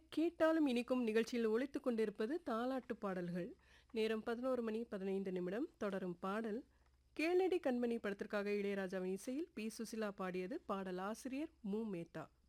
கேட்டாலும் இனிக்கும் நிகழ்ச்சியில் ஒலித்துக் கொண்டிருப்பது தாலாட்டு பாடல்கள். நேரம் 11:15 தொடரும் பாடல் கேளடி கண்மணி படத்திற்காக இளையராஜாவின் இசையில் பி. சுசிலா பாடியது. பாடல் ஆசிரியர் மு. மேத்தா.